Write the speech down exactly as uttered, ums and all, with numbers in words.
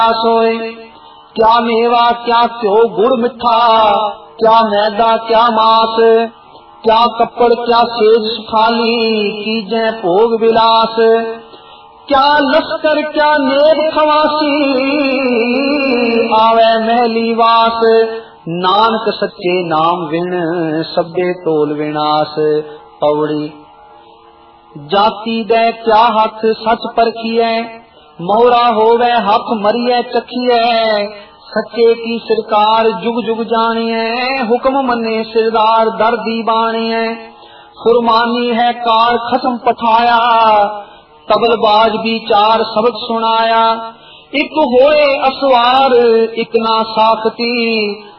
सोए। क्या मेवा क्या क्यों गुड़ मिठा, क्या मैदा क्या मास, क्या कपड़ क्या सेज सुखाली, कीजे भोग विलास। क्या लश्कर क्या नेक खवासी, आवे महली वास। नानक सच्चे नाम विण, सबे तोल विनाश। पौड़ी। जाति दे क्या हाथ सच परखिए, मोहरा होवे हाथ मरिए चखिए। सच्चे की सरकार जुग जुग जानिए, हुक्म मने सिरदार दर्दी बानिए। फुरमानी है कार खसम पठाया, तबलबाज भी चार सबक सुनाया। एक होए असवार एक ना साखती,